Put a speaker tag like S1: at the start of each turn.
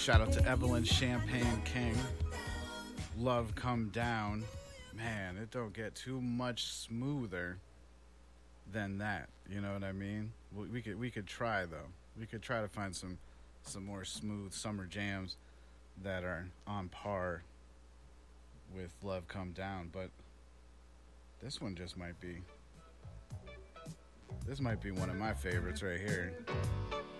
S1: Shout out to Evelyn Champagne King. Love Come Down. Man, it don't get too much smoother than that. You know what I mean? We could try though. We could try to find some more smooth summer jams that are on par with Love Come Down, but this one just might be one of my favorites right here.